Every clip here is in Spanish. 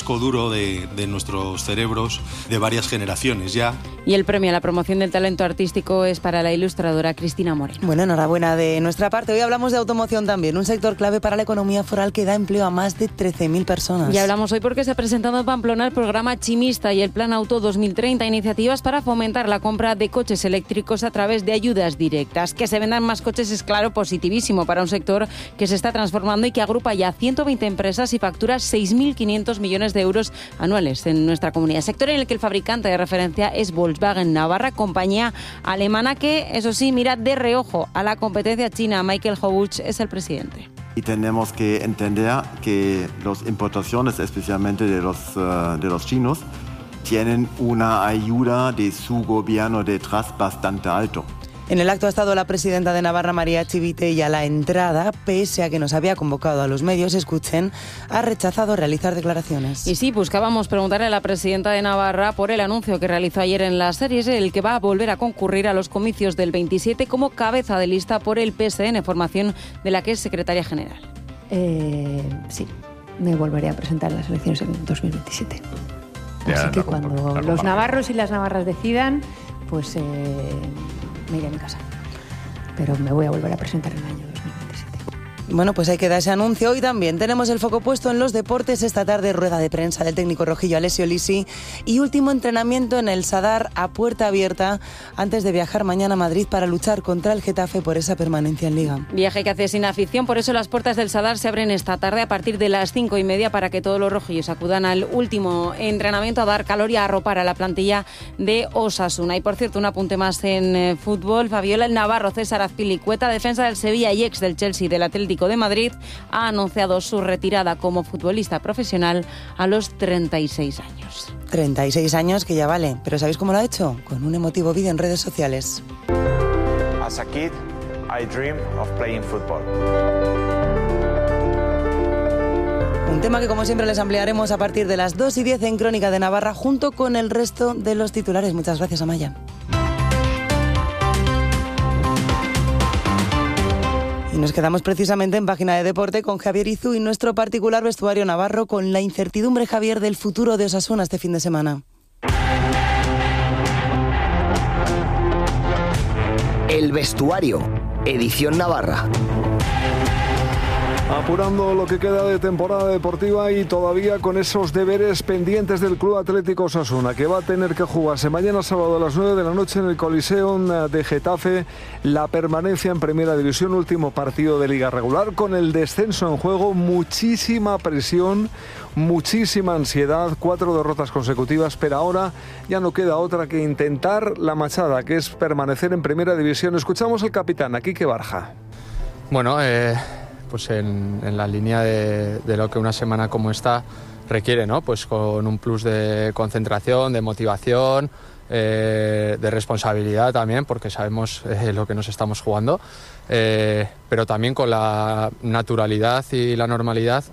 disco duro de nuestros cerebros de varias generaciones ya. Y el premio a la promoción del talento artístico es para la ilustradora Cristina Moreno. Bueno, enhorabuena de nuestra parte. Hoy hablamos de automoción también, un sector clave para la economía foral que da empleo a más de 13.000 personas. Y hablamos hoy porque se ha presentado en Pamplona el programa Chimista y el Plan Auto 2030, iniciativas para fomentar la compra de coches eléctricos a través de ayudas directas. Que se vendan más coches es, claro, positivísimo para un sector que se está transformando y que agrupa ya 120 empresas y factura 6.500 millones de euros anuales en nuestra comunidad. Sector en el que el fabricante de referencia es Volkswagen Navarra, compañía alemana que, eso sí, mira de reojo a la competencia china. Michael Hobuch es el presidente. Y tenemos que entender que las importaciones, especialmente de los chinos, tienen una ayuda de su gobierno detrás bastante alto. En el acto ha estado la presidenta de Navarra, María Chivite, y a la entrada, pese a que nos había convocado a los medios, escuchen, ha rechazado realizar declaraciones. Y sí, buscábamos preguntarle a la presidenta de Navarra por el anuncio que realizó ayer en las series, el que va a volver a concurrir a los comicios del 27 como cabeza de lista por el PSN, formación de la que es secretaria general. Sí, me volveré a presentar en las elecciones en 2027. Así que cuando los navarros y las navarras decidan, pues me iré a mi casa. Pero me voy a volver a presentar en el año 2027. Bueno, pues hay que dar ese anuncio. Hoy también tenemos el foco puesto en los deportes. Esta tarde, rueda de prensa del técnico rojillo Alessio Lisi y último entrenamiento en el Sadar a puerta abierta antes de viajar mañana a Madrid para luchar contra el Getafe por esa permanencia en Liga. Viaje que hace sin afición, por eso las puertas del Sadar se abren esta tarde a partir de las 5:30 para que todos los rojillos acudan al último entrenamiento a dar calor y a arropar a la plantilla de Osasuna. Y por cierto, un apunte más en fútbol. Fabiola, el navarro César Azpilicueta, defensa del Sevilla y ex del Chelsea del Atlético de Madrid, ha anunciado su retirada como futbolista profesional a los 36 años. 36 años que ya vale, pero ¿sabéis cómo lo ha hecho? Con un emotivo vídeo en redes sociales. As a kid, I dreamed of playing football. Un tema que como siempre les ampliaremos a partir de las 2:10 en Crónica de Navarra junto con el resto de los titulares. Muchas gracias, Amaya. Y nos quedamos precisamente en página de deporte con Javier Izú y nuestro particular vestuario navarro con la incertidumbre, Javier, del futuro de Osasuna este fin de semana. El vestuario, edición Navarra. Apurando lo que queda de temporada deportiva y todavía con esos deberes pendientes del Club Atlético Osasuna, que va a tener que jugarse mañana sábado a las 9 de la noche en el Coliseum de Getafe, la permanencia en Primera División, último partido de Liga regular, con el descenso en juego, muchísima presión, muchísima ansiedad, 4 derrotas consecutivas, pero ahora ya no queda otra que intentar la machada, que es permanecer en Primera División. Escuchamos al capitán, Quique Barja. Bueno, pues en la línea de lo que una semana como esta requiere, ¿no? Pues con un plus de concentración, de motivación, de responsabilidad también, porque sabemos lo que nos estamos jugando, pero también con la naturalidad y la normalidad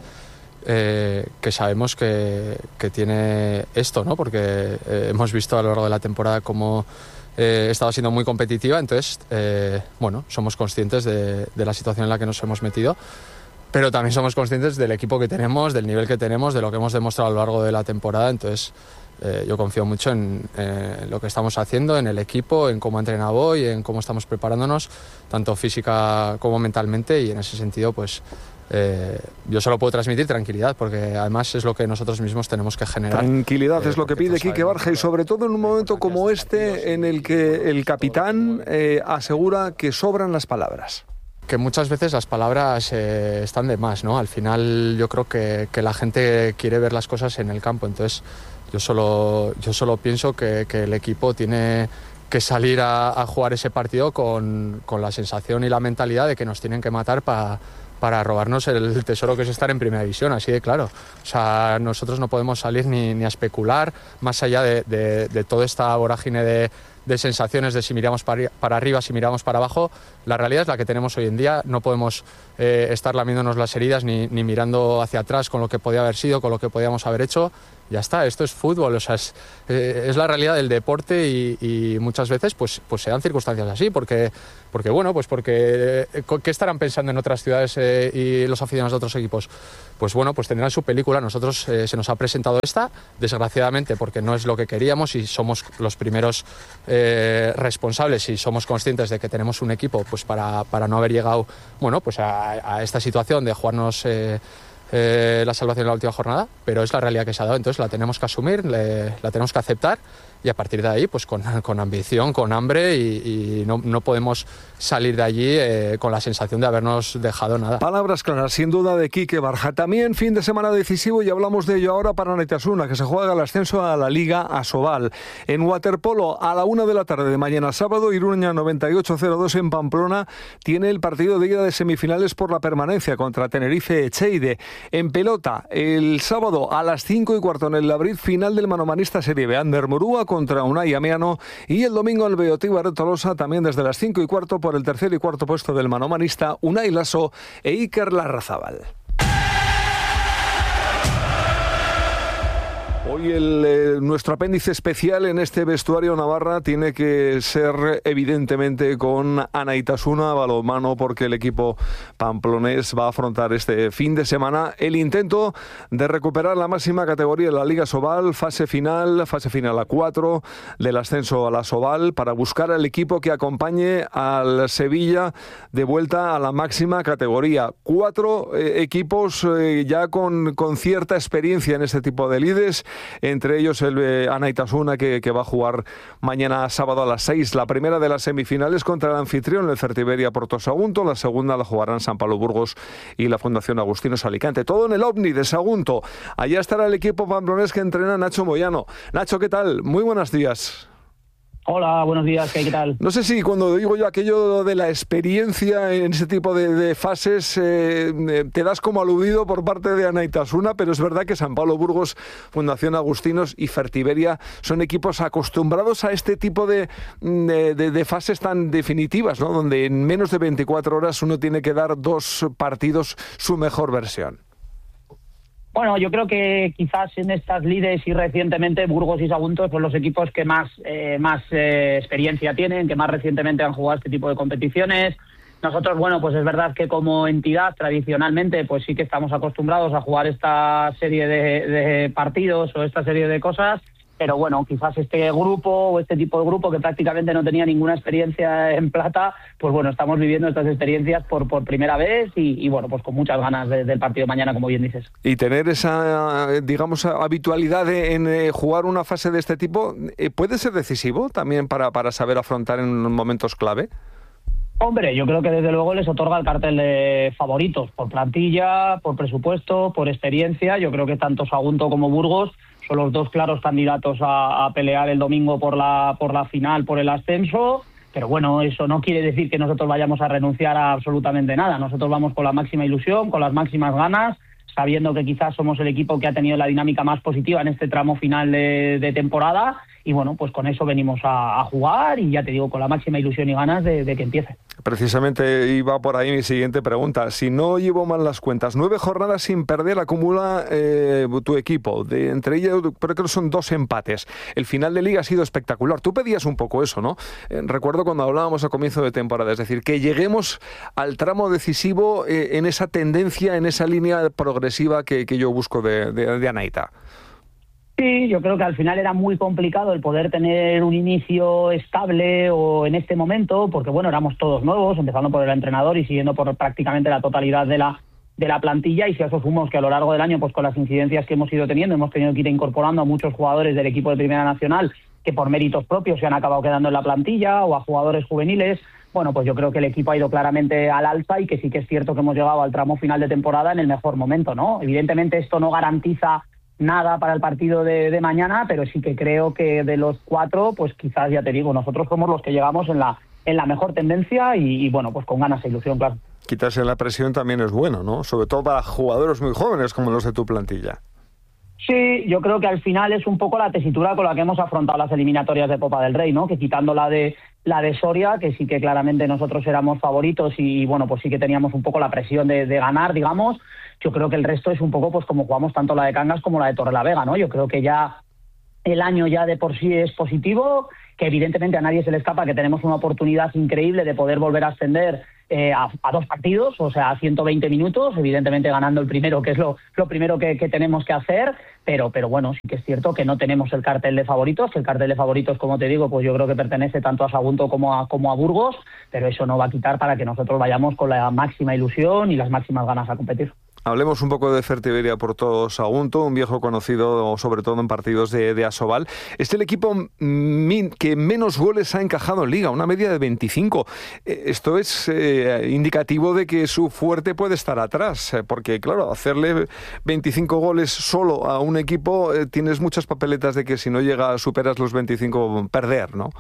que sabemos que tiene esto, ¿no? Porque hemos visto a lo largo de la temporada cómo estaba siendo muy competitiva, entonces bueno, somos conscientes de la situación en la que nos hemos metido, pero también somos conscientes del equipo que tenemos, del nivel que tenemos, de lo que hemos demostrado a lo largo de la temporada. Entonces yo confío mucho en lo que estamos haciendo, en el equipo, en cómo ha entrenado hoy, en cómo estamos preparándonos, tanto física como mentalmente, y en ese sentido pues yo solo puedo transmitir tranquilidad, porque además es lo que nosotros mismos tenemos que generar. Tranquilidad es lo que pide Quique Barja, y sobre todo en un momento como este en el que el capitán asegura que sobran las palabras. Que muchas veces las palabras están de más, ¿no? Al final yo creo que la gente quiere ver las cosas en el campo, entonces yo solo pienso que el equipo tiene que salir a jugar ese partido con la sensación y la mentalidad de que nos tienen que matar para robarnos el tesoro que es estar en Primera División, así de claro. O sea, nosotros no podemos salir ni a especular, más allá de toda esta vorágine de sensaciones de si miramos para arriba, si miramos para abajo. La realidad es la que tenemos hoy en día. No podemos estar lamiéndonos las heridas ni mirando hacia atrás con lo que podía haber sido, con lo que podíamos haber hecho. Ya está, esto es fútbol, o sea, es la realidad del deporte y muchas veces pues se dan circunstancias así, porque ¿qué estarán pensando en otras ciudades y los aficionados de otros equipos? Pues bueno, pues tendrán su película. Nosotros se nos ha presentado esta, desgraciadamente, porque no es lo que queríamos y somos los primeros responsables y somos conscientes de que tenemos un equipo pues para no haber llegado, bueno, pues a esta situación de jugarnos la salvación en la última jornada, pero es la realidad que se ha dado, entonces la tenemos que asumir, la tenemos que aceptar y a partir de ahí pues con ambición, con hambre y no podemos salir de allí con la sensación de habernos dejado nada. Palabras claras, sin duda, de Quique Barja. También fin de semana decisivo y hablamos de ello ahora para Anaitasuna, que se juega el ascenso a la Liga Asobal. En waterpolo, a la 1:00 p.m. de mañana sábado, Iruña 98-02 en Pamplona tiene el partido de ida de semifinales por la permanencia contra Tenerife Echeide. En pelota, el sábado a las 5:15 en el Labrit, final del manomanista Serie B, Ander Murúa contra Unai Amiano, y el domingo el Beotíbar de Tolosa también desde las 5:15 por el tercer y cuarto puesto del manomanista Unai Lasso e Iker Larrazábal. Hoy nuestro apéndice especial en este vestuario Navarra tiene que ser evidentemente con Anaitasuna balonmano, porque el equipo pamplonés va a afrontar este fin de semana el intento de recuperar la máxima categoría de la Liga Asobal, fase final a 4 del ascenso a la Asobal, para buscar al equipo que acompañe al Sevilla de vuelta a la máxima categoría. 4 equipos ya con cierta experiencia en este tipo de lides, entre ellos el Anaitasuna que va a jugar mañana sábado a las 6, la primera de las semifinales contra el anfitrión, el Fertiberia Porto Sagunto. La segunda la jugarán San Pablo Burgos y la Fundación Agustinos Alicante. Todo en el OVNI de Sagunto. Allá estará el equipo pamplonés que entrena Nacho Moyano. Nacho, ¿qué tal? Muy buenos días. Hola, buenos días, ¿qué tal? No sé si cuando digo yo aquello de la experiencia en ese tipo de fases te das como aludido por parte de Anaitasuna, pero es verdad que San Pablo Burgos, Fundación Agustinos y Fertiberia son equipos acostumbrados a este tipo de fases tan definitivas, ¿no? Donde en menos de 24 horas uno tiene que dar 2 partidos su mejor versión. Bueno, yo creo que quizás en estas lides y recientemente Burgos y Sagunto son los equipos que más experiencia tienen, que más recientemente han jugado este tipo de competiciones. Nosotros, bueno, pues es verdad que como entidad tradicionalmente pues sí que estamos acostumbrados a jugar esta serie de partidos o esta serie de cosas, pero bueno, quizás este grupo o este tipo de grupo que prácticamente no tenía ninguna experiencia en plata, pues bueno, estamos viviendo estas experiencias por primera vez y bueno, pues con muchas ganas del partido mañana, como bien dices. Y tener esa, digamos, habitualidad en jugar una fase de este tipo, ¿puede ser decisivo también para saber afrontar en momentos clave? Hombre, yo creo que desde luego les otorga el cartel de favoritos, por plantilla, por presupuesto, por experiencia. Yo creo que tanto Sagunto como Burgos son los 2 claros candidatos a pelear el domingo por la final, por el ascenso. Pero bueno, eso no quiere decir que nosotros vayamos a renunciar a absolutamente nada. Nosotros vamos con la máxima ilusión, con las máximas ganas, sabiendo que quizás somos el equipo que ha tenido la dinámica más positiva en este tramo final de temporada. Y bueno, pues con eso venimos a jugar y ya te digo, con la máxima ilusión y ganas de que empiece. Precisamente iba por ahí mi siguiente pregunta. Si no llevo mal las cuentas, 9 jornadas sin perder acumula tu equipo. Entre ellas creo que son 2 empates. El final de liga ha sido espectacular. Tú pedías un poco eso, ¿no? Recuerdo cuando hablábamos a comienzo de temporada, es decir, que lleguemos al tramo decisivo en esa tendencia, en esa línea progresiva que yo busco de Anaita. Sí, yo creo que al final era muy complicado el poder tener un inicio estable o en este momento, porque bueno, éramos todos nuevos, empezando por el entrenador y siguiendo por prácticamente la totalidad de la plantilla, y si a eso sumamos que a lo largo del año, pues con las incidencias que hemos ido teniendo, hemos tenido que ir incorporando a muchos jugadores del equipo de Primera Nacional que por méritos propios se han acabado quedando en la plantilla, o a jugadores juveniles. Bueno, pues yo creo que el equipo ha ido claramente al alza y que sí que es cierto que hemos llegado al tramo final de temporada en el mejor momento, ¿no? Evidentemente esto no garantiza nada para el partido de mañana, pero sí que creo que de los 4, pues quizás, ya te digo, nosotros somos los que llegamos en la mejor tendencia y bueno, pues con ganas e ilusión, claro. Quitarse la presión también es bueno, ¿no? Sobre todo para jugadores muy jóvenes como los de tu plantilla. Sí, yo creo que al final es un poco la tesitura con la que hemos afrontado las eliminatorias de Copa del Rey, ¿no? Que quitando la de Soria, que sí que claramente nosotros éramos favoritos y bueno, pues sí que teníamos un poco la presión de ganar, digamos. Yo creo que el resto es un poco pues como jugamos tanto la de Cangas como la de Torrelavega, ¿no? Yo creo que ya el año ya de por sí es positivo, que evidentemente a nadie se le escapa que tenemos una oportunidad increíble de poder volver a ascender a 2 partidos, o sea, a 120 minutos, evidentemente ganando el primero, que es lo primero que tenemos que hacer, pero bueno, sí que es cierto que no tenemos el cartel de favoritos, que el cartel de favoritos, como te digo, pues yo creo que pertenece tanto a Sagunto como a Burgos, pero eso no va a quitar para que nosotros vayamos con la máxima ilusión y las máximas ganas a competir. Hablemos un poco de Fertiberia Porto Sagunto, un viejo conocido sobre todo en partidos de Asobal. Es el equipo que menos goles ha encajado en Liga, una media de 25. Esto es indicativo de que su fuerte puede estar atrás, porque claro, hacerle 25 goles solo a un equipo, tienes muchas papeletas de que si no superas los 25, perder, ¿no?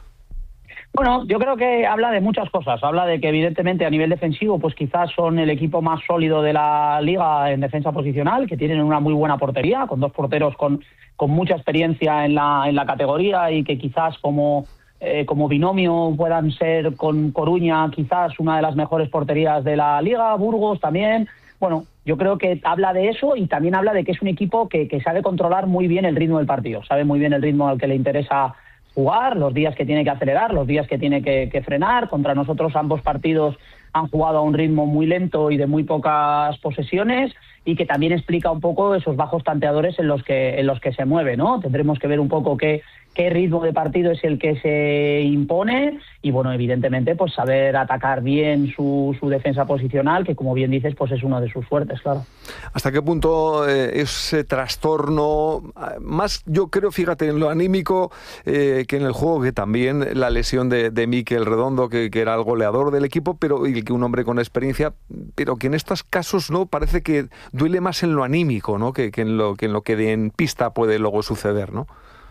Bueno, yo creo que habla de muchas cosas. Habla de que evidentemente a nivel defensivo pues quizás son el equipo más sólido de la Liga en defensa posicional, que tienen una muy buena portería, con 2 porteros con mucha experiencia en la categoría y que quizás como binomio puedan ser con Coruña quizás una de las mejores porterías de la Liga, Burgos también. Bueno, yo creo que habla de eso y también habla de que es un equipo que sabe controlar muy bien el ritmo del partido, sabe muy bien el ritmo al que le interesa jugar, los días que tiene que acelerar, los días que tiene que frenar. Contra nosotros ambos partidos han jugado a un ritmo muy lento y de muy pocas posesiones, y que también explica un poco esos bajos tanteadores en los que se mueve, ¿no? Tendremos que ver un poco qué ritmo de partido es el que se impone y, bueno, evidentemente, pues saber atacar bien su defensa posicional, que, como bien dices, pues es uno de sus fuertes, claro. ¿Hasta qué punto ese trastorno, más yo creo, fíjate, en lo anímico que en el juego, que también la lesión de Mikel Redondo, que era el goleador del equipo, y que un hombre con experiencia, pero que en estos casos no parece que duele más en lo anímico, ¿no? que en lo que en pista puede luego suceder, ¿no?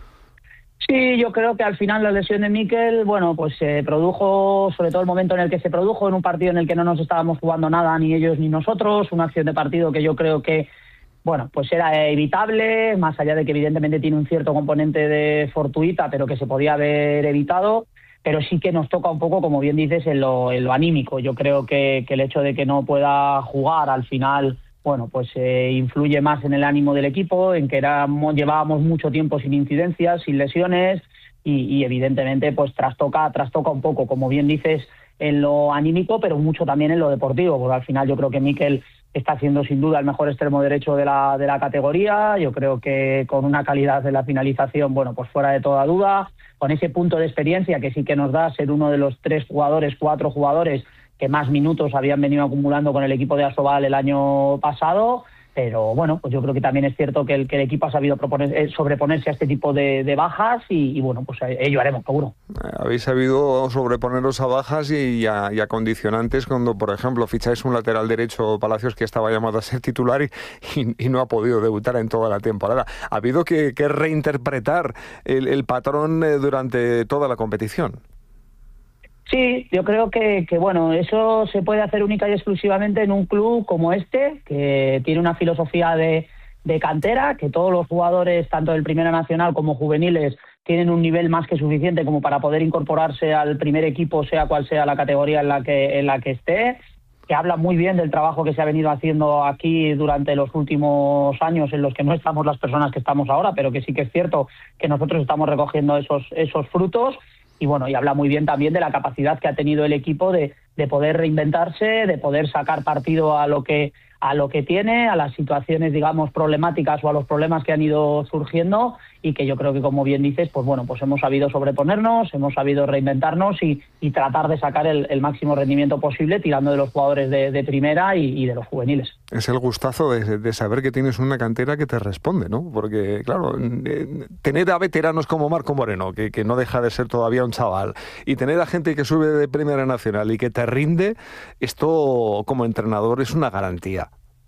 Sí, yo creo que al final la lesión de Mikel, bueno, pues se produjo, sobre todo el momento en el que se produjo, en un partido en el que no nos estábamos jugando nada, ni ellos ni nosotros, una acción de partido que yo creo que, bueno, pues era evitable, más allá de que evidentemente tiene un cierto componente de fortuita, pero que se podía haber evitado, pero sí que nos toca un poco, como bien dices, en lo anímico. Yo creo que el hecho de que no pueda jugar al final, bueno, pues influye más en el ánimo del equipo, en que llevábamos mucho tiempo sin incidencias, sin lesiones y evidentemente pues trastoca un poco, como bien dices, en lo anímico, pero mucho también en lo deportivo, porque al final yo creo que Mikel está siendo sin duda el mejor extremo derecho de la categoría. Yo creo que con una calidad de la finalización, bueno, pues fuera de toda duda, con ese punto de experiencia que sí que nos da ser uno de los 4 jugadores que más minutos habían venido acumulando con el equipo de Asobal el año pasado, pero bueno, pues yo creo que también es cierto que el equipo ha sabido sobreponerse a este tipo de bajas y bueno, pues ello haremos, seguro. Habéis sabido sobreponeros a bajas y a condicionantes cuando, por ejemplo, ficháis un lateral derecho, Palacios, que estaba llamado a ser titular y no ha podido debutar en toda la temporada. Ha habido que reinterpretar el patrón durante toda la competición. Sí, yo creo que bueno, eso se puede hacer única y exclusivamente en un club como este, que tiene una filosofía de cantera, que todos los jugadores, tanto del Primera Nacional como juveniles, tienen un nivel más que suficiente como para poder incorporarse al primer equipo, sea cual sea la categoría en la que esté, que habla muy bien del trabajo que se ha venido haciendo aquí durante los últimos años, en los que no estamos las personas que estamos ahora, pero que sí que es cierto que nosotros estamos recogiendo esos frutos. Y bueno, y habla muy bien también de la capacidad que ha tenido el equipo de poder reinventarse, de poder sacar partido a lo que tiene, a las situaciones, digamos, problemáticas o a los problemas que han ido surgiendo, y que yo creo que, como bien dices, pues bueno, pues hemos sabido sobreponernos, hemos sabido reinventarnos y tratar de sacar el máximo rendimiento posible, tirando de los jugadores de primera y de los juveniles. Es el gustazo de saber que tienes una cantera que te responde, ¿no? Porque, claro, tener a veteranos como Marco Moreno, que no deja de ser todavía un chaval, y tener a gente que sube de Primera Nacional y que te rinde, esto como entrenador es una garantía.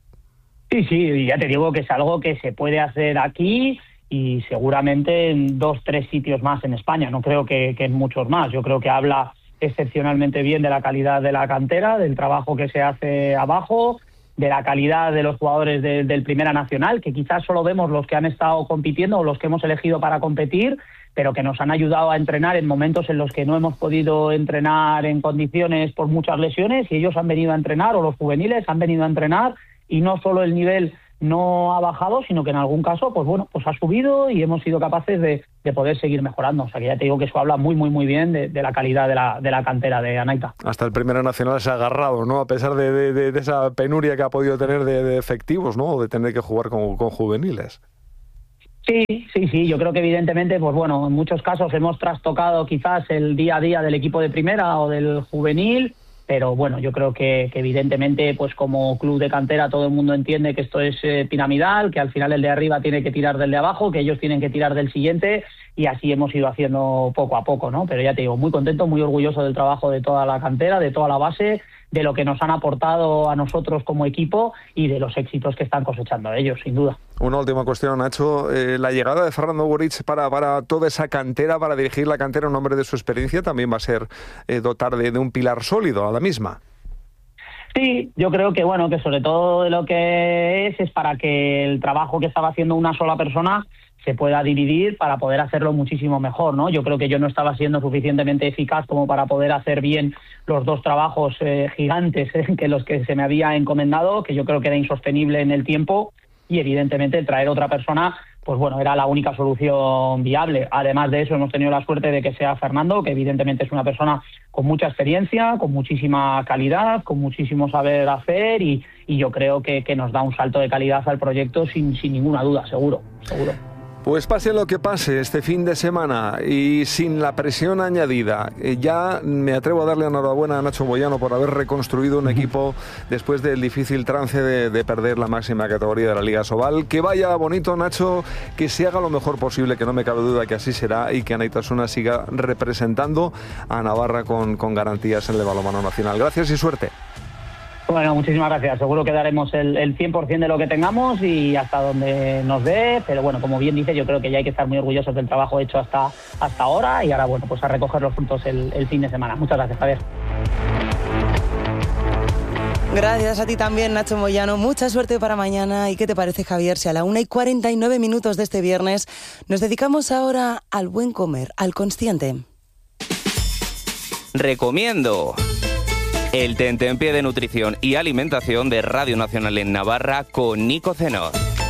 Sí, ya te digo que es algo que se puede hacer aquí y seguramente en 2-3 sitios más en España. No creo que en muchos más. Yo creo que habla excepcionalmente bien de la calidad de la cantera, del trabajo que se hace abajo, la calidad de los jugadores del Primera Nacional, que quizás solo vemos los que han estado compitiendo o los que hemos elegido para competir, pero que nos han ayudado a entrenar en momentos en los que no hemos podido entrenar en condiciones por muchas lesiones, y ellos han venido a entrenar, o los juveniles han venido a entrenar, y no solo el nivel no ha bajado, sino que en algún caso pues ha subido, y hemos sido capaces de poder seguir mejorando. O sea, que ya te digo que eso habla muy, muy, muy bien de la calidad de la cantera de Anaita. Hasta el Primera Nacional se ha agarrado, ¿no? A pesar de esa penuria que ha podido tener de efectivos, ¿no? O de tener que jugar con juveniles. Sí, yo creo que evidentemente, pues bueno, en muchos casos hemos trastocado quizás el día a día del equipo de primera o del juvenil, pero bueno, yo creo que evidentemente, pues como club de cantera todo el mundo entiende que esto es piramidal, que al final el de arriba tiene que tirar del de abajo, que ellos tienen que tirar del siguiente, y así hemos ido haciendo poco a poco, ¿no? Pero ya te digo, muy contento, muy orgulloso del trabajo de toda la cantera, de toda la base, de lo que nos han aportado a nosotros como equipo y de los éxitos que están cosechando ellos, sin duda. Una última cuestión, Nacho. La llegada de Fernando Gurich para toda esa cantera, para dirigir la cantera, un hombre de su experiencia, también va a ser dotar de un pilar sólido a la misma. Sí, yo creo que bueno, que sobre todo lo que es para que el trabajo que estaba haciendo una sola persona se pueda dividir para poder hacerlo muchísimo mejor, ¿no? Yo creo que yo no estaba siendo suficientemente eficaz como para poder hacer bien los dos trabajos gigantes que los que se me había encomendado, que yo creo que era insostenible en el tiempo, y evidentemente traer otra persona, pues bueno, era la única solución viable. Además de eso, hemos tenido la suerte de que sea Fernando, que evidentemente es una persona con mucha experiencia, con muchísima calidad, con muchísimo saber hacer, y yo creo que nos da un salto de calidad al proyecto sin ninguna duda, seguro. Pues pase lo que pase este fin de semana y sin la presión añadida, ya me atrevo a darle enhorabuena a Nacho Moyano por haber reconstruido un equipo después del difícil trance de perder la máxima categoría de la Liga Sobal. Que vaya bonito, Nacho, que se haga lo mejor posible, que no me cabe duda que así será, y que Anaitasuna siga representando a Navarra con garantías en el balonmano nacional. Gracias y suerte. Bueno, muchísimas gracias. Seguro que daremos el 100% de lo que tengamos y hasta donde nos dé, pero bueno, como bien dice, yo creo que ya hay que estar muy orgullosos del trabajo hecho hasta ahora, y ahora, bueno, pues a recoger los frutos el fin de semana. Muchas gracias, Javier. Gracias a ti también, Nacho Moyano. Mucha suerte para mañana. ¿Y qué te parece, Javier, si a la 1:49 de este viernes nos dedicamos ahora al buen comer, al consciente? Recomiendo el tentempié de nutrición y alimentación de Radio Nacional en Navarra con Nico Cenoz.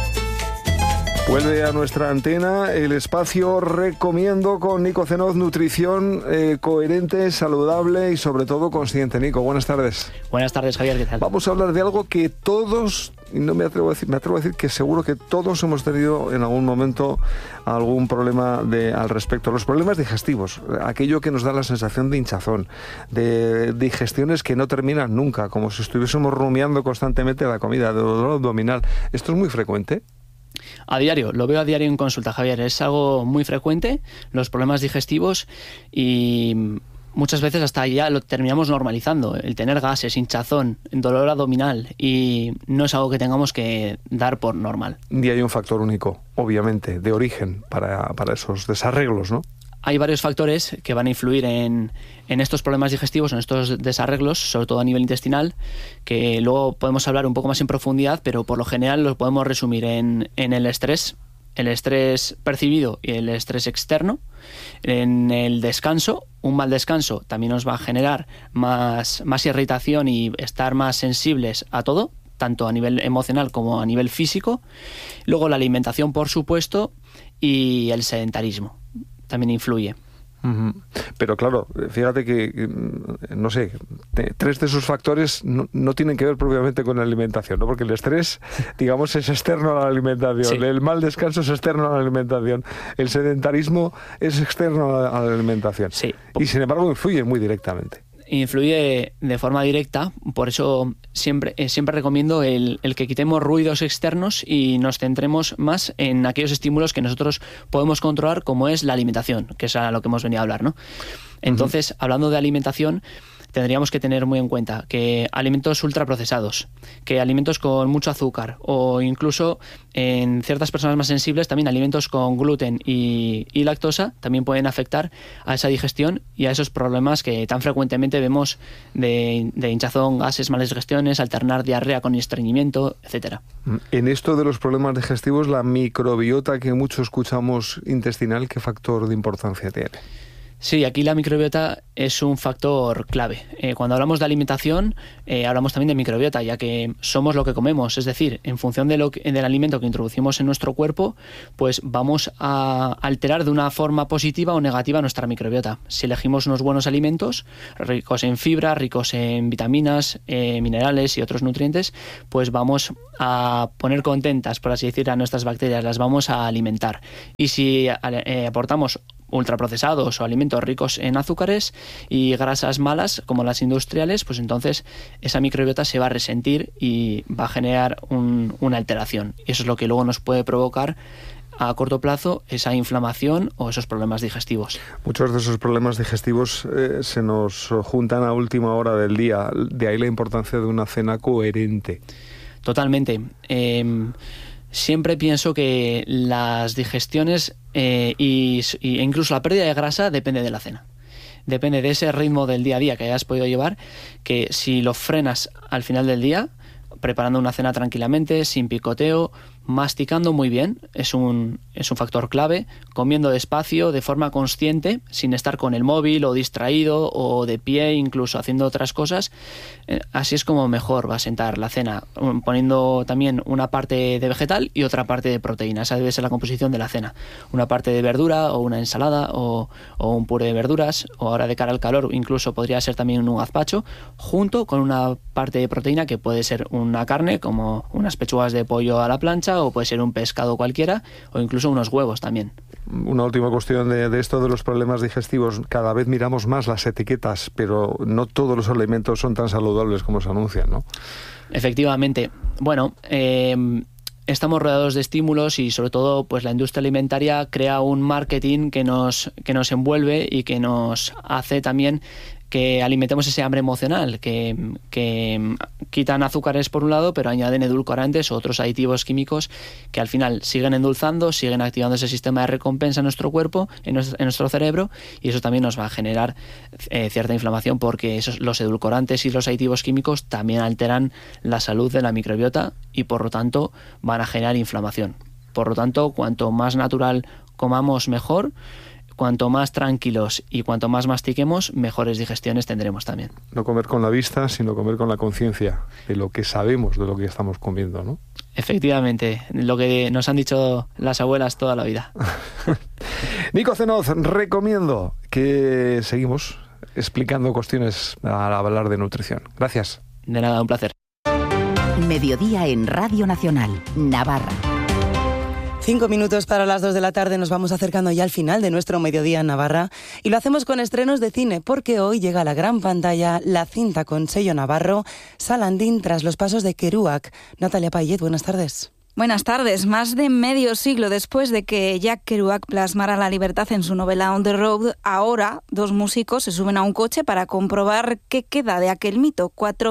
Vuelve a nuestra antena el espacio Recomiendo con Nico Cenoz, nutrición coherente, saludable y sobre todo consciente. Nico, buenas tardes. Buenas tardes, Javier, ¿qué tal? Vamos a hablar de algo que todos, y no me atrevo a decir que seguro que todos hemos tenido en algún momento algún problema al respecto. Los problemas digestivos, aquello que nos da la sensación de hinchazón, de digestiones que no terminan nunca, como si estuviésemos rumiando constantemente la comida, de dolor abdominal. ¿Esto es muy frecuente? A diario, lo veo a diario en consulta, Javier. Es algo muy frecuente, los problemas digestivos, y muchas veces hasta ya lo terminamos normalizando. El tener gases, hinchazón, dolor abdominal, y no es algo que tengamos que dar por normal. Y hay un factor único, obviamente, de origen para esos desarreglos, ¿no? Hay varios factores que van a influir en estos problemas digestivos, en estos desarreglos, sobre todo a nivel intestinal, que luego podemos hablar un poco más en profundidad, pero por lo general los podemos resumir en el estrés percibido y el estrés externo, en el descanso. Un mal descanso también nos va a generar más irritación y estar más sensibles a todo, tanto a nivel emocional como a nivel físico. Luego la alimentación, por supuesto, y el sedentarismo también influye. Pero claro, fíjate que, no sé, tres de esos factores no tienen que ver propiamente con la alimentación, ¿no? Porque el estrés, digamos, es externo a la alimentación, sí. El mal descanso es externo a la alimentación, el sedentarismo es externo a la alimentación, sí. Y sin embargo influye muy directamente. Influye de forma directa, por eso siempre recomiendo el que quitemos ruidos externos y nos centremos más en aquellos estímulos que nosotros podemos controlar, como es la alimentación, que es a lo que hemos venido a hablar, ¿no? Entonces, hablando de alimentación, tendríamos que tener muy en cuenta que alimentos ultraprocesados, que alimentos con mucho azúcar o incluso en ciertas personas más sensibles también alimentos con gluten y lactosa también pueden afectar a esa digestión y a esos problemas que tan frecuentemente vemos de hinchazón, gases, malas digestiones, alternar diarrea con estreñimiento, etcétera. En esto de los problemas digestivos, la microbiota que mucho escuchamos intestinal, ¿qué factor de importancia tiene? Sí, aquí la microbiota es un factor clave. Cuando hablamos de alimentación, hablamos también de microbiota, ya que somos lo que comemos. Es decir, en función del alimento que introducimos en nuestro cuerpo, pues vamos a alterar de una forma positiva o negativa nuestra microbiota. Si elegimos unos buenos alimentos, ricos en fibra, ricos en vitaminas, minerales y otros nutrientes, pues vamos a poner contentas, por así decir, a nuestras bacterias, las vamos a alimentar. Y si aportamos ultraprocesados o alimentos ricos en azúcares y grasas malas como las industriales, pues entonces esa microbiota se va a resentir y va a generar una alteración. Y eso es lo que luego nos puede provocar a corto plazo esa inflamación o esos problemas digestivos. Muchos de esos problemas digestivos se nos juntan a última hora del día, de ahí la importancia de una cena coherente. Totalmente. Siempre pienso que las digestiones e incluso la pérdida de grasa depende de la cena. Depende de ese ritmo del día a día que hayas podido llevar, que si lo frenas al final del día, preparando una cena tranquilamente, sin picoteo, masticando muy bien, es un factor clave, comiendo despacio, de forma consciente, sin estar con el móvil o distraído o de pie, incluso haciendo otras cosas. Así es como mejor va a sentar la cena, poniendo también una parte de vegetal y otra parte de proteína. Esa debe ser la composición de la cena. Una parte de verdura o una ensalada o un puré de verduras, o ahora de cara al calor incluso podría ser también un gazpacho, junto con una parte de proteína que puede ser una carne, como unas pechugas de pollo a la plancha, o puede ser un pescado cualquiera, o incluso unos huevos también. Una última cuestión de esto de los problemas digestivos. Cada vez miramos más las etiquetas, pero no todos los alimentos son tan saludables como se anuncian, ¿no? Efectivamente. Bueno, estamos rodeados de estímulos y sobre todo pues la industria alimentaria crea un marketing que nos envuelve y que nos hace también que alimentemos ese hambre emocional, que quitan azúcares por un lado, pero añaden edulcorantes o otros aditivos químicos que al final siguen endulzando, siguen activando ese sistema de recompensa en nuestro cuerpo, en nuestro cerebro, y eso también nos va a generar cierta inflamación, porque los edulcorantes y los aditivos químicos también alteran la salud de la microbiota y por lo tanto van a generar inflamación. Por lo tanto, cuanto más natural comamos, mejor. Cuanto más tranquilos y cuanto más mastiquemos, mejores digestiones tendremos también. No comer con la vista, sino comer con la conciencia de lo que sabemos de lo que estamos comiendo, ¿no? Efectivamente, lo que nos han dicho las abuelas toda la vida. Nico Cenoz, recomiendo que seguimos explicando cuestiones al hablar de nutrición. Gracias. De nada, un placer. Mediodía en Radio Nacional, Navarra. 5 minutos para las 2 de la tarde, nos vamos acercando ya al final de nuestro Mediodía en Navarra y lo hacemos con estrenos de cine, porque hoy llega a la gran pantalla la cinta con sello navarro Salandín tras los pasos de Kerouac. Natalia Payet, buenas tardes. Buenas tardes. Más de medio siglo después de que Jack Kerouac plasmara la libertad en su novela On the Road, ahora dos músicos se suben a un coche para comprobar qué queda de aquel mito.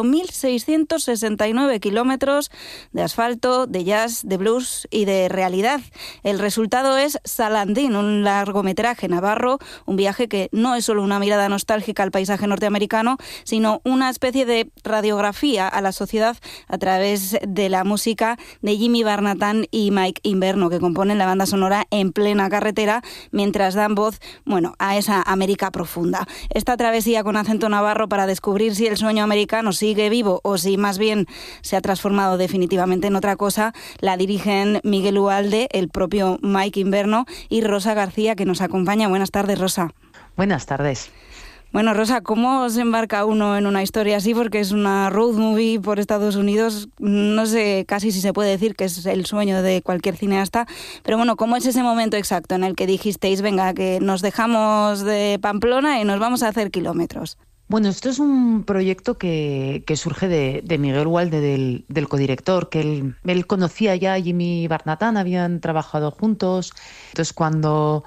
4.669 kilómetros de asfalto, de jazz, de blues y de realidad. El resultado es Salandín, un largometraje navarro, un viaje que no es solo una mirada nostálgica al paisaje norteamericano, sino una especie de radiografía a la sociedad a través de la música de Jimmy Barnatán y Mike Inverno, que componen la banda sonora en plena carretera mientras dan voz, a esa América profunda. Esta travesía con acento navarro para descubrir si el sueño americano sigue vivo o si más bien se ha transformado definitivamente en otra cosa, la dirigen Miguel Uhalde, el propio Mike Inverno y Rosa García, que nos acompaña. Buenas tardes, Rosa. Buenas tardes. Bueno, Rosa, ¿cómo se embarca uno en una historia así? Porque es una road movie por Estados Unidos. No sé casi si se puede decir que es el sueño de cualquier cineasta. Pero bueno, ¿cómo es ese momento exacto en el que dijisteis, venga, que nos dejamos de Pamplona y nos vamos a hacer kilómetros? Bueno, esto es un proyecto que surge de Miguel Uhalde, del codirector, que él conocía ya a Jimmy Barnatán, habían trabajado juntos. Entonces, cuando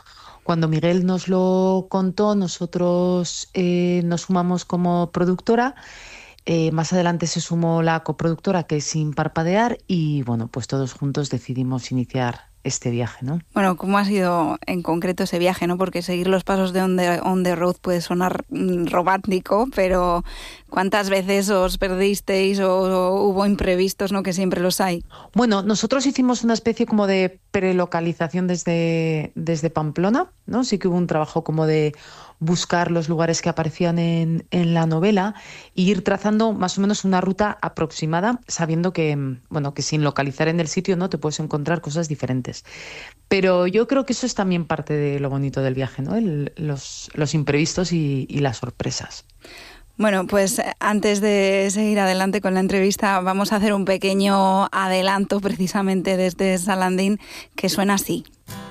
Cuando Miguel nos lo contó, nosotros nos sumamos como productora. Más adelante se sumó la coproductora, que es Sin Parpadear, y bueno, pues todos juntos decidimos iniciar este viaje, ¿no? Bueno, ¿cómo ha sido en concreto ese viaje, no? Porque seguir los pasos de On the Road puede sonar romántico, pero ¿cuántas veces os perdisteis o hubo imprevistos, no? Que siempre los hay. Bueno, nosotros hicimos una especie como de prelocalización desde Pamplona, ¿no? Sí que hubo un trabajo como de buscar los lugares que aparecían en la novela e ir trazando más o menos una ruta aproximada, sabiendo que, bueno, que sin localizar en el sitio, ¿no?, te puedes encontrar cosas diferentes. Pero yo creo que eso es también parte de lo bonito del viaje, ¿no? Los imprevistos y las sorpresas. Bueno, pues antes de seguir adelante con la entrevista, vamos a hacer un pequeño adelanto precisamente desde Salandín, que suena así.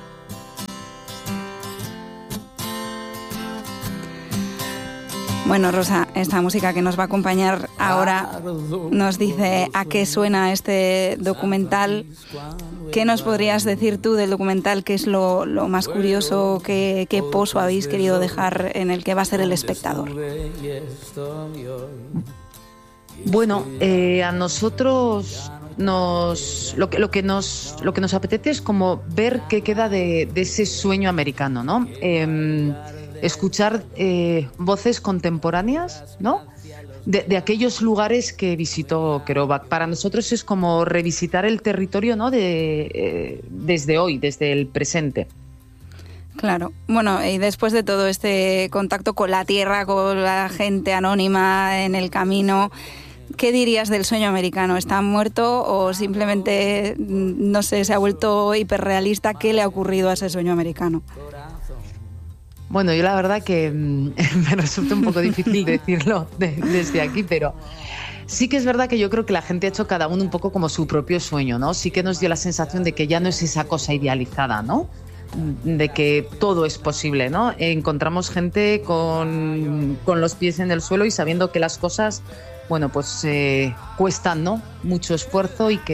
Bueno, Rosa, esta música que nos va a acompañar ahora nos dice a qué suena este documental. ¿Qué nos podrías decir tú del documental? ¿Qué es lo más curioso? ¿Qué pozo habéis querido dejar en el que va a ser el espectador? Bueno, a nosotros lo que nos apetece es como ver qué queda de ese sueño americano, ¿no? Escuchar voces contemporáneas, ¿no?, de aquellos lugares que visitó Kerouac. Para nosotros es como revisitar el territorio, ¿no?, desde hoy, desde el presente. Claro. Bueno, y después de todo este contacto con la tierra, con la gente anónima en el camino, ¿qué dirías del sueño americano? ¿Está muerto o simplemente, no sé, se ha vuelto hiperrealista? ¿Qué le ha ocurrido a ese sueño americano? Bueno, yo la verdad que me resulta un poco difícil decirlo desde aquí, pero sí que es verdad que yo creo que la gente ha hecho cada uno un poco como su propio sueño, ¿no? Sí que nos dio la sensación de que ya no es esa cosa idealizada, ¿no?, de que todo es posible, ¿no? Encontramos gente con los pies en el suelo y sabiendo que las cosas, bueno, pues cuestan, ¿no?, mucho esfuerzo y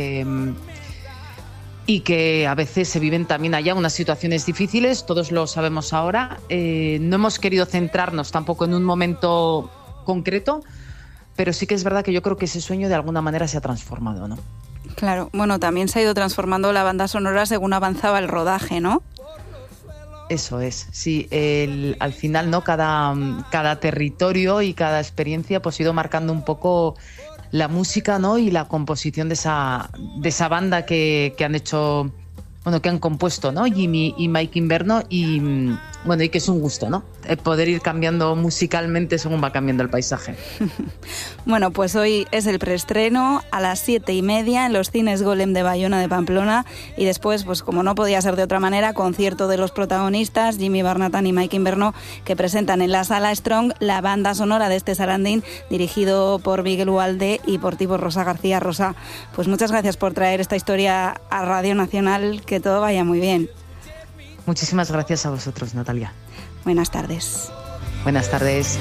que a veces se viven también allá unas situaciones difíciles, todos lo sabemos ahora. No hemos querido centrarnos tampoco en un momento concreto, pero sí que es verdad que yo creo que ese sueño de alguna manera se ha transformado, ¿no? Claro, bueno, también se ha ido transformando la banda sonora según avanzaba el rodaje, ¿no? Eso es, sí. Al final, ¿no?, cada territorio y cada experiencia pues ha ido marcando un poco la música, ¿no?, y la composición de esa banda que han hecho, bueno, que han compuesto, ¿no?, Jimmy y Mike Inverno, y bueno, y que es un gusto, ¿no?, poder ir cambiando musicalmente según va cambiando el paisaje. Bueno, pues hoy es el preestreno a las 7:30 en los cines Golem de Bayona de Pamplona, y después, pues como no podía ser de otra manera, concierto de los protagonistas, Jimmy Barnatán y Mike Inverno, que presentan en la Sala Strong la banda sonora de este Salandín, dirigido por Miguel Ugalde y por ti, por Rosa García. Rosa, pues muchas gracias por traer esta historia a Radio Nacional, que todo vaya muy bien. Muchísimas gracias a vosotros, Natalia. Buenas tardes. Buenas tardes.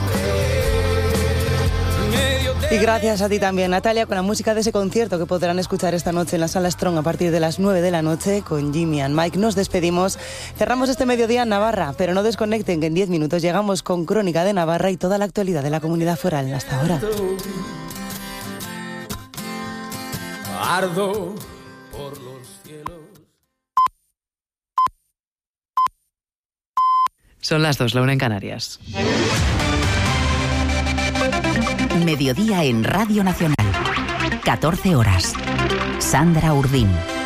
Y gracias a ti también, Natalia, con la música de ese concierto que podrán escuchar esta noche en la Sala Strong a partir de las 9 de la noche con Jimmy and Mike. Nos despedimos. Cerramos este mediodía en Navarra, pero no desconecten que en 10 minutos llegamos con Crónica de Navarra y toda la actualidad de la comunidad foral. Hasta ahora. Ardo por los cielos. Son las 2, la 1 en Canarias. Mediodía en Radio Nacional. 14 horas. Sandra Urdín.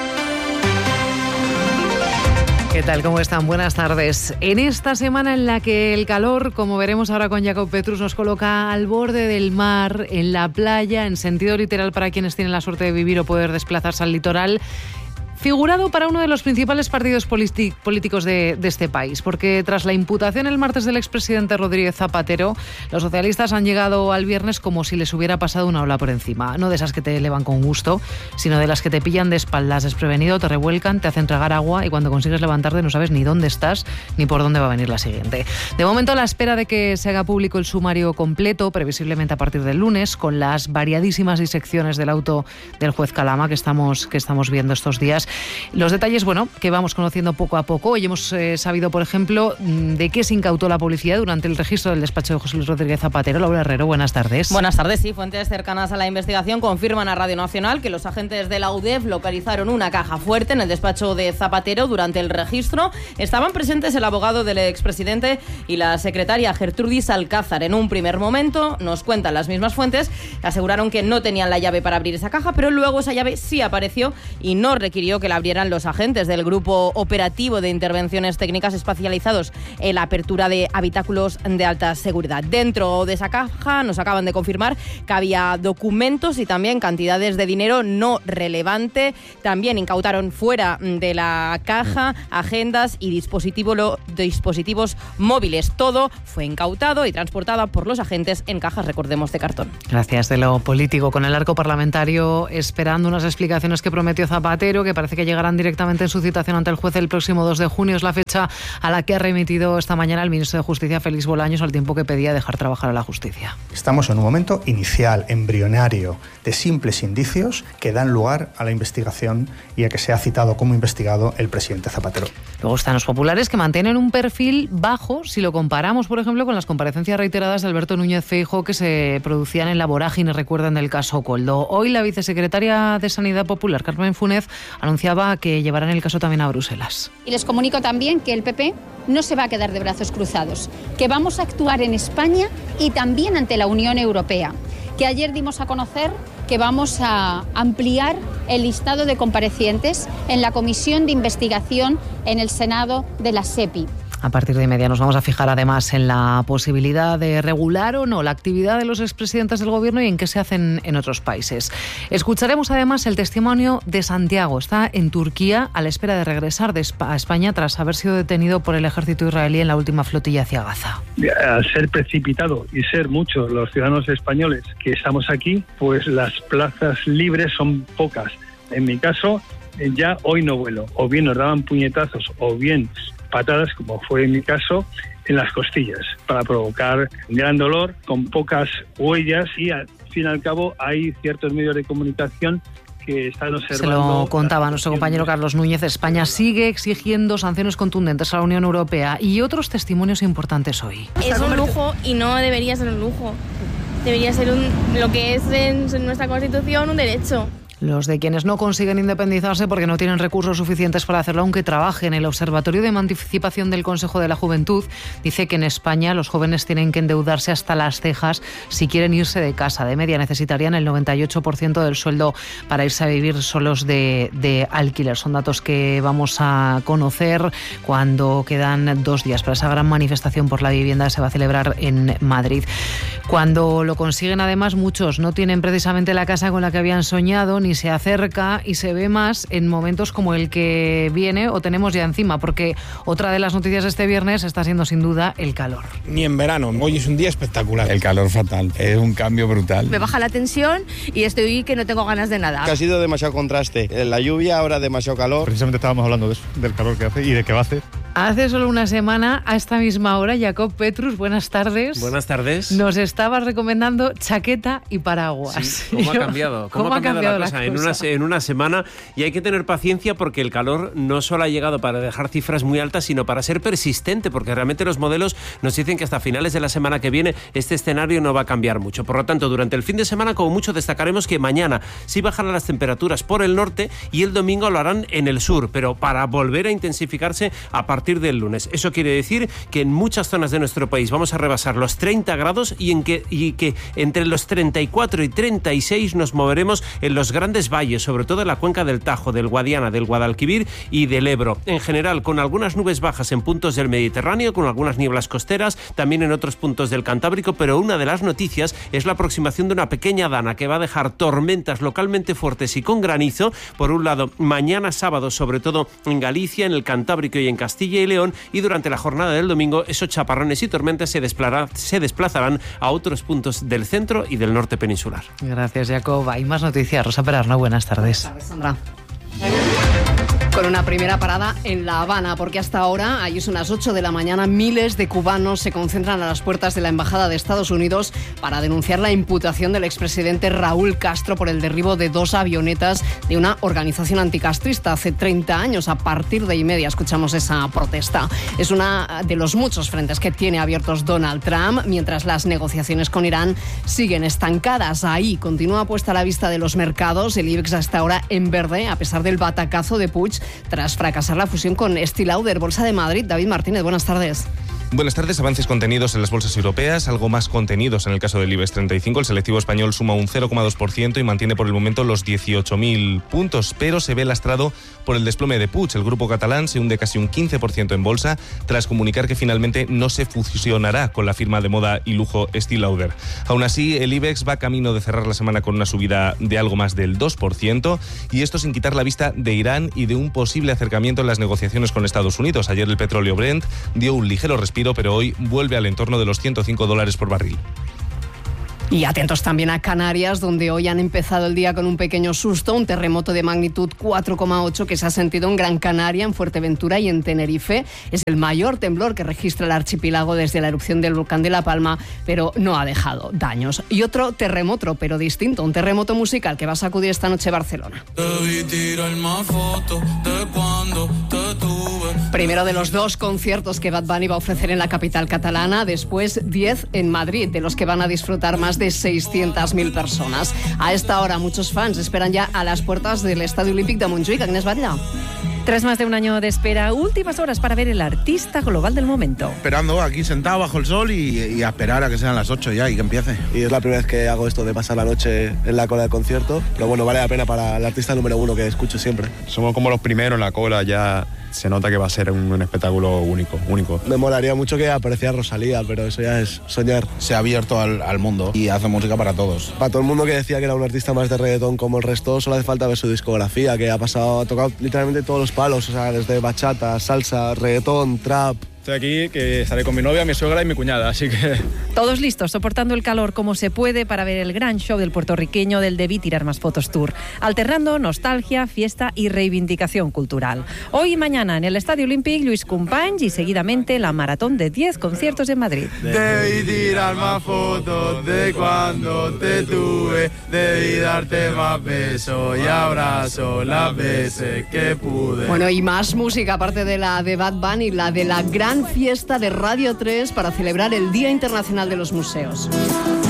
¿Qué tal? ¿Cómo están? Buenas tardes. En esta semana en la que el calor, como veremos ahora con Jacob Petrus, nos coloca al borde del mar, en la playa, en sentido literal para quienes tienen la suerte de vivir o poder desplazarse al litoral, figurado para uno de los principales partidos políticos de este país, porque tras la imputación el martes del expresidente Rodríguez Zapatero, los socialistas han llegado al viernes como si les hubiera pasado una ola por encima. No de esas que te elevan con gusto, sino de las que te pillan de espaldas desprevenido, te revuelcan, te hacen tragar agua y cuando consigues levantarte no sabes ni dónde estás ni por dónde va a venir la siguiente. De momento, a la espera de que se haga público el sumario completo, previsiblemente a partir del lunes, con las variadísimas disecciones del auto del juez Calama que estamos viendo estos días, Los detalles, bueno, que vamos conociendo poco a poco. Hoy hemos sabido, por ejemplo, de qué se incautó la policía durante el registro del despacho de José Luis Rodríguez Zapatero. Laura Herrero, buenas tardes. Buenas tardes, sí. Fuentes cercanas a la investigación confirman a Radio Nacional que los agentes de la UDEF localizaron una caja fuerte en el despacho de Zapatero durante el registro. Estaban presentes el abogado del expresidente y la secretaria Gertrudis Alcázar. En un primer momento, nos cuentan las mismas fuentes, que aseguraron que no tenían la llave para abrir esa caja, pero luego esa llave sí apareció y no requirió que la abrieran los agentes del Grupo Operativo de Intervenciones Técnicas especializados en la apertura de habitáculos de alta seguridad. Dentro de esa caja nos acaban de confirmar que había documentos y también cantidades de dinero no relevante. También incautaron fuera de la caja agendas y dispositivos móviles. Todo fue incautado y transportado por los agentes en cajas, recordemos, de cartón. Gracias. De lo político, con el arco parlamentario esperando unas explicaciones que prometió Zapatero, que parece que llegarán directamente en su citación ante el juez el próximo 2 de junio. Es la fecha a la que ha remitido esta mañana el ministro de Justicia, Félix Bolaños, al tiempo que pedía dejar trabajar a la justicia. Estamos en un momento inicial, embrionario, de simples indicios que dan lugar a la investigación y a que sea citado como investigado el presidente Zapatero. Luego están los populares, que mantienen un perfil bajo si lo comparamos, por ejemplo, con las comparecencias reiteradas de Alberto Núñez Feijóo que se producían en la vorágine, recuerdan, del caso Koldo. Hoy la vicesecretaria de Sanidad Popular, Carmen Funes, anunciaba que llevarán el caso también a Bruselas. Y les comunico también que el PP no se va a quedar de brazos cruzados, que vamos a actuar en España y también ante la Unión Europea, que ayer dimos a conocer que vamos a ampliar el listado de comparecientes en la Comisión de Investigación en el Senado de la SEPI. A partir de media nos vamos a fijar además en la posibilidad de regular o no la actividad de los expresidentes del gobierno y en qué se hacen en otros países. Escucharemos además el testimonio de Santiago. Está en Turquía a la espera de regresar a España tras haber sido detenido por el ejército israelí en la última flotilla hacia Gaza. Al ser precipitado y ser muchos los ciudadanos españoles que estamos aquí, pues las plazas libres son pocas. En mi caso, ya hoy no vuelo. O bien nos daban puñetazos o bien patadas, como fue en mi caso, en las costillas, para provocar un gran dolor, con pocas huellas, y al fin y al cabo hay ciertos medios de comunicación que están observando. Se lo contaba nuestro compañero Carlos Núñez. España sigue exigiendo sanciones contundentes a la Unión Europea y otros testimonios importantes hoy. Es un lujo y no debería ser un lujo. Debería ser lo que es en nuestra Constitución un derecho. Los de quienes no consiguen independizarse porque no tienen recursos suficientes para hacerlo, aunque trabajen. El Observatorio de Emancipación del Consejo de la Juventud dice que en España los jóvenes tienen que endeudarse hasta las cejas si quieren irse de casa. De media necesitarían el 98% del sueldo para irse a vivir solos de alquiler. Son datos que vamos a conocer cuando quedan 2 días para esa gran manifestación por la vivienda que se va a celebrar en Madrid. Cuando lo consiguen, además, muchos no tienen precisamente la casa con la que habían soñado, ni se acerca, y se ve más en momentos como el que viene o tenemos ya encima, porque otra de las noticias de este viernes está siendo sin duda el calor. Ni en verano, hoy es un día espectacular. El calor fatal, es un cambio brutal. Me baja la tensión y estoy que no tengo ganas de nada. Que ha sido demasiado contraste, en la lluvia ahora demasiado calor. Precisamente estábamos hablando de eso, del calor que hace y de qué va a hacer. Hace solo una semana, a esta misma hora, Jacob Petrus, buenas tardes. Buenas tardes. Nos estabas recomendando chaqueta y paraguas. Sí, ¿cómo ha cambiado? ¿Cómo ha cambiado la cosa en una semana? Y hay que tener paciencia porque el calor no solo ha llegado para dejar cifras muy altas, sino para ser persistente, porque realmente los modelos nos dicen que hasta finales de la semana que viene este escenario no va a cambiar mucho. Por lo tanto, durante el fin de semana, como mucho, destacaremos que mañana sí bajarán las temperaturas por el norte y el domingo lo harán en el sur, pero para volver a intensificarse a partir del lunes. Eso quiere decir que en muchas zonas de nuestro país vamos a rebasar los 30 grados y que entre los 34 y 36 nos moveremos en los grandes valles, sobre todo en la cuenca del Tajo, del Guadiana, del Guadalquivir y del Ebro. En general, con algunas nubes bajas en puntos del Mediterráneo, con algunas nieblas costeras, también en otros puntos del Cantábrico, pero una de las noticias es la aproximación de una pequeña dana que va a dejar tormentas localmente fuertes y con granizo, por un lado, mañana sábado, sobre todo en Galicia, en el Cantábrico y en Castilla y León, y durante la jornada del domingo esos chaparrones y tormentas se desplazarán a otros puntos del centro y del norte peninsular. Gracias, Jacob. Hay más noticias. Rosa Perarno, buenas tardes. Buenas tardes, Sandra. Con una primera parada en La Habana, porque hasta ahora, ahí son las 8 de la mañana, miles de cubanos se concentran a las puertas de la Embajada de Estados Unidos para denunciar la imputación del expresidente Raúl Castro por el derribo de 2 avionetas de una organización anticastrista hace 30 años. A partir de y media escuchamos esa protesta. Es una de los muchos frentes que tiene abiertos Donald Trump, mientras las negociaciones con Irán siguen estancadas. Ahí continúa puesta la vista de los mercados. El IBEX hasta ahora en verde, a pesar del batacazo de Puig tras fracasar la fusión con Estée Lauder. Bolsa de Madrid, David Martínez, buenas tardes. Buenas tardes. Avances contenidos en las bolsas europeas, algo más contenidos en el caso del IBEX 35. El selectivo español suma un 0,2% y mantiene por el momento los 18.000 puntos, pero se ve lastrado por el desplome de Puig. El grupo catalán se hunde casi un 15% en bolsa tras comunicar que finalmente no se fusionará con la firma de moda y lujo Estée Lauder. Aún así, el IBEX va camino de cerrar la semana con una subida de algo más del 2%, y esto sin quitar la vista de Irán y de un posible acercamiento en las negociaciones con Estados Unidos. Ayer el petróleo Brent dio un ligero respiro, pero hoy vuelve al entorno de los $105 por barril. Y atentos también a Canarias, donde hoy han empezado el día con un pequeño susto, un terremoto de magnitud 4,8 que se ha sentido en Gran Canaria, en Fuerteventura y en Tenerife. Es el mayor temblor que registra el archipiélago desde la erupción del volcán de La Palma, pero no ha dejado daños. Y otro terremoto, pero distinto, un terremoto musical que va a sacudir esta noche Barcelona. Primero de los 2 conciertos que Bad Bunny va a ofrecer en la capital catalana, después 10 en Madrid, de los que van a disfrutar más de 600.000 personas. A esta hora muchos fans esperan ya a las puertas del Estadio Olímpic de Montjuïc. Agnès Batlle. Tras más de un año de espera, últimas horas para ver el artista global del momento. Esperando aquí sentado bajo el sol y a esperar a que sean las 8 ya y que empiece. Y es la primera vez que hago esto de pasar la noche en la cola del concierto, pero bueno, vale la pena para el artista número 1 que escucho siempre. Somos como los primeros en la cola, ya se nota que va a ser un espectáculo único. Me molaría mucho que apareciera Rosalía, pero eso ya es soñar. Se ha abierto al mundo y hace música para todos. Para todo el mundo que decía que era un artista más de reggaetón como el resto, solo hace falta ver su discografía, que ha tocado literalmente todos los palos, o sea, desde bachata, salsa, reggaetón, trap. Estoy aquí, que estaré con mi novia, mi suegra y mi cuñada, así que... Todos listos, soportando el calor como se puede para ver el gran show del puertorriqueño del Debí Tirar Más Fotos Tour, alternando nostalgia, fiesta y reivindicación cultural. Hoy y mañana en el Estadio Olímpic, Lluís Companys, y seguidamente la maratón de 10 conciertos en Madrid. Debí tirar más fotos de cuando te tuve, debí darte más besos y abrazo las veces que pude. Bueno, y más música, aparte de la de Bad Bunny, la de la gran fiesta de Radio 3 para celebrar el Día Internacional de los Museos.